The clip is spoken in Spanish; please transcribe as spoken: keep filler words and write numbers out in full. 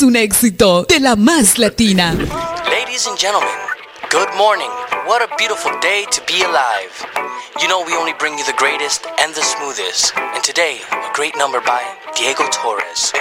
es un éxito de la más latina. Ladies and gentlemen, good morning. What a beautiful day to be alive. You know we only bring you the greatest and the smoothest. And today, a great number by Diego Torres.